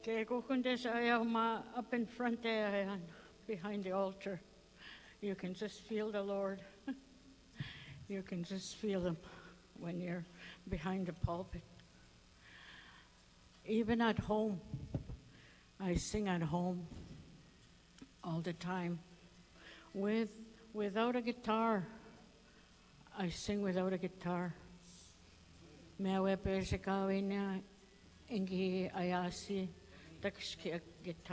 Okay, kukundes ayama up in front there and behind the altar. You can just feel the Lord. You can just feel Him when you're behind the pulpit. Even at home, I sing at home all the time. Without a guitar, I sing without a guitar. Mewe pesha kawina ingi ayasi takshki guitar.